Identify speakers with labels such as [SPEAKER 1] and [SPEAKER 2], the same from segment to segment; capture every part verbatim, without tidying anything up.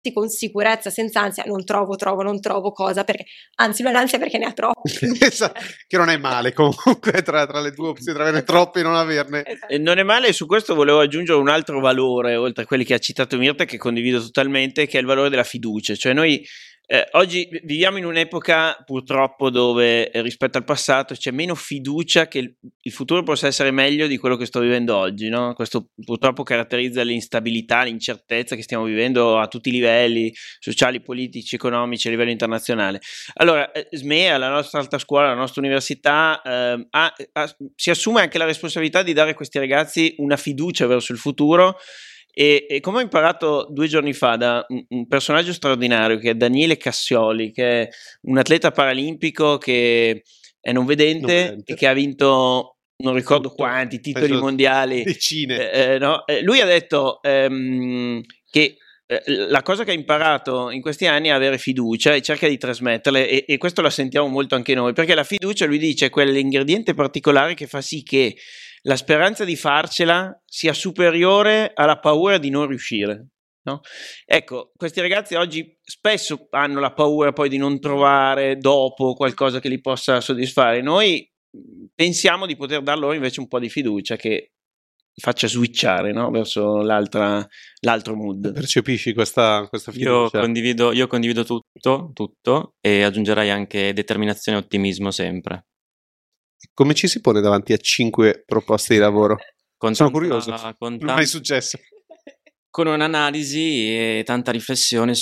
[SPEAKER 1] con sicurezza, senza ansia, non trovo, trovo, non trovo cosa, perché anzi non ansia perché ne ha troppi.
[SPEAKER 2] Esatto, che non è male comunque tra, tra le due opzioni, tra averne troppi e non averne.
[SPEAKER 1] Esatto.
[SPEAKER 3] E non è male, su questo volevo aggiungere un altro valore, oltre a quelli che ha citato Mirta, che condivido totalmente, che è il valore della fiducia. Cioè noi eh, oggi viviamo in un'epoca purtroppo dove eh, rispetto al passato c'è meno fiducia che il, il futuro possa essere meglio di quello che sto vivendo oggi, no? Questo purtroppo caratterizza l'instabilità, l'incertezza che stiamo vivendo a tutti i livelli sociali, politici, economici, a livello internazionale. Allora eh, SMEA, la nostra alta scuola, la nostra università eh, ha, ha, si assume anche la responsabilità di dare a questi ragazzi una fiducia verso il futuro. E, e come ho imparato due giorni fa da un, un personaggio straordinario che è Daniele Cassioli, che è un atleta paralimpico che è non vedente,
[SPEAKER 2] non vedente.
[SPEAKER 3] e che ha vinto non ricordo
[SPEAKER 2] Tutto.
[SPEAKER 3] quanti titoli
[SPEAKER 2] Penso
[SPEAKER 3] mondiali,
[SPEAKER 2] decine.
[SPEAKER 3] eh, eh, no? eh, lui ha detto ehm, che eh, la cosa che ha imparato in questi anni è avere fiducia e cerca di trasmetterla, e, e questo la sentiamo molto anche noi, perché la fiducia, lui dice, è quell'ingrediente particolare che fa sì che la speranza di farcela sia superiore alla paura di non riuscire, no? Ecco, questi ragazzi oggi spesso hanno la paura poi di non trovare dopo qualcosa che li possa soddisfare. Noi pensiamo di poter dar loro invece un po' di fiducia che faccia switchare, no? Verso l'altra, l'altro mood.
[SPEAKER 2] Percepisci questa, questa
[SPEAKER 4] Io
[SPEAKER 2] fiducia?
[SPEAKER 4] condivido, io condivido tutto, tutto e aggiungerei anche determinazione e ottimismo sempre.
[SPEAKER 2] Come ci si pone davanti a cinque proposte di lavoro?
[SPEAKER 4] Con
[SPEAKER 2] Sono
[SPEAKER 4] tanta-
[SPEAKER 2] curioso,
[SPEAKER 4] con
[SPEAKER 2] non è
[SPEAKER 4] tan-
[SPEAKER 2] mai successo.
[SPEAKER 4] con un'analisi e tanta riflessione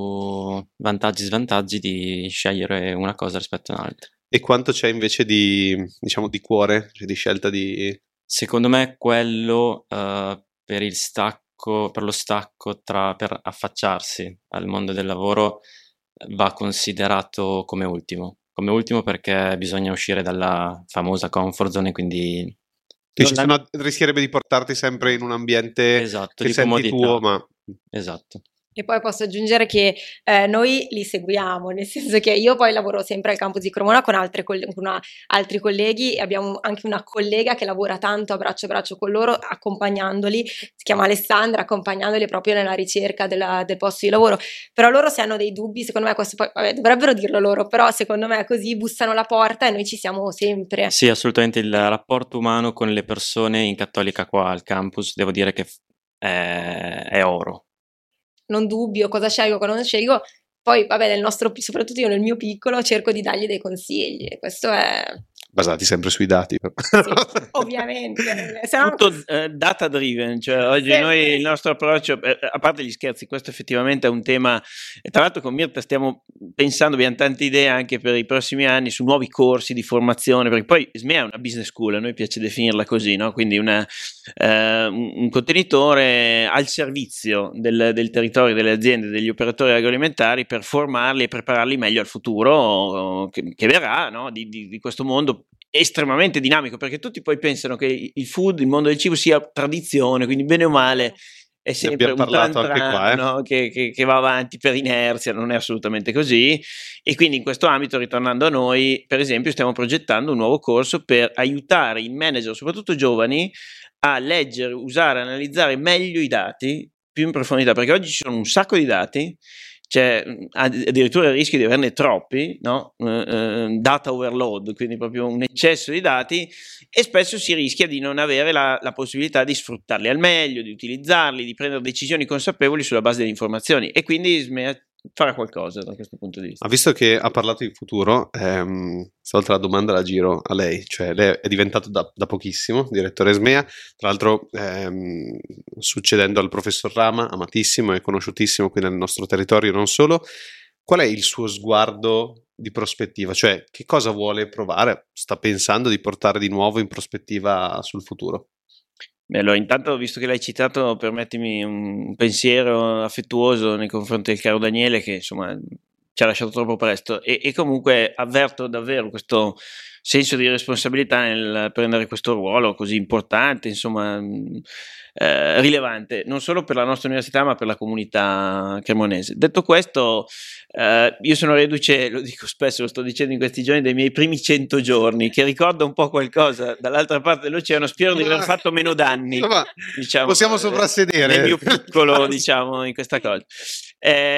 [SPEAKER 4] su vantaggi e svantaggi di scegliere una cosa rispetto a un'altra.
[SPEAKER 2] E quanto c'è invece di, diciamo, di cuore, cioè di scelta di...
[SPEAKER 4] Secondo me quello eh, per il stacco, per lo stacco tra, per affacciarsi al mondo del lavoro va considerato come ultimo. Come ultimo perché bisogna uscire dalla famosa comfort zone, quindi
[SPEAKER 2] Dici,
[SPEAKER 4] non
[SPEAKER 2] se
[SPEAKER 4] la-
[SPEAKER 2] no rischierebbe di portarti sempre in un ambiente
[SPEAKER 4] esatto,
[SPEAKER 2] che
[SPEAKER 4] di
[SPEAKER 2] senti
[SPEAKER 4] comodità.
[SPEAKER 2] tuo, ma...
[SPEAKER 4] Esatto.
[SPEAKER 1] E poi posso aggiungere che eh, noi li seguiamo, nel senso che io poi lavoro sempre al campus di Cremona con, altre coll- con una- altri colleghi, e abbiamo anche una collega che lavora tanto a braccio a braccio con loro, accompagnandoli, si chiama Alessandra, accompagnandoli proprio nella ricerca della- del posto di lavoro. Però loro, se hanno dei dubbi, secondo me, questo poi, vabbè, dovrebbero dirlo loro, però secondo me così bussano alla porta e noi ci siamo sempre.
[SPEAKER 4] Sì, assolutamente il rapporto umano con le persone in Cattolica qua al campus, devo dire che f- è, è oro.
[SPEAKER 1] Non dubbio cosa scelgo, cosa non scelgo. Poi, vabbè, nel nostro, soprattutto io nel mio piccolo, cerco di dargli dei consigli. E questo è,
[SPEAKER 2] Basati sempre sui dati.
[SPEAKER 1] sì, ovviamente. Se no-
[SPEAKER 3] Tutto eh, data driven, cioè oggi
[SPEAKER 1] Sì.
[SPEAKER 3] noi il nostro approccio, eh, a parte gli scherzi, questo effettivamente è un tema, e tra l'altro con Mirta stiamo pensando, abbiamo tante idee anche per i prossimi anni su nuovi corsi di formazione, perché poi SMEA è una business school, a noi piace definirla così, no? Quindi una, eh, un, un contenitore al servizio del, del territorio, delle aziende, degli operatori agroalimentari, per formarli e prepararli meglio al futuro che, che verrà, no? di, di, di questo mondo estremamente dinamico, perché tutti poi pensano che il food, il mondo del cibo sia tradizione, quindi bene o male è sempre
[SPEAKER 2] abbiamo
[SPEAKER 3] un
[SPEAKER 2] parlato
[SPEAKER 3] tran
[SPEAKER 2] anche qua, eh.
[SPEAKER 3] no? che, che, che va avanti per inerzia, non è assolutamente così. E quindi in questo ambito, ritornando a noi, per esempio stiamo progettando un nuovo corso per aiutare i manager, soprattutto giovani, a leggere, usare, analizzare meglio i dati più in profondità, perché oggi ci sono un sacco di dati, c'è addirittura il rischio di averne troppi, no? uh, data overload, quindi proprio un eccesso di dati, e spesso si rischia di non avere la, la possibilità di sfruttarli al meglio, di utilizzarli, di prendere decisioni consapevoli sulla base delle informazioni, e quindi SMEA farà qualcosa da questo punto di vista.
[SPEAKER 2] Ma visto che ha parlato di futuro, ehm, stavolta la domanda la giro a lei, cioè lei è diventato da, da pochissimo direttore SMEA, tra l'altro ehm, succedendo al professor Rama, amatissimo e conosciutissimo qui nel nostro territorio, non solo. Qual è il suo sguardo di prospettiva? Cioè, che cosa vuole provare? Sta pensando di portare di nuovo in prospettiva sul futuro?
[SPEAKER 3] Beh, allora, intanto, visto che l'hai citato, permettimi un pensiero affettuoso nei confronti del caro Daniele, che insomma ci ha lasciato troppo presto e, e comunque avverto davvero questo senso di responsabilità nel prendere questo ruolo così importante, insomma eh, rilevante, non solo per la nostra università ma per la comunità cremonese. Detto questo, eh, io sono reduce, lo dico spesso, lo sto dicendo in questi giorni, dei miei primi cento giorni, che ricorda un po' qualcosa dall'altra parte dell'oceano, spero di aver fatto meno danni,
[SPEAKER 2] ma
[SPEAKER 3] diciamo,
[SPEAKER 2] possiamo soprassedere
[SPEAKER 3] nel mio piccolo, diciamo, in questa cosa. Eh,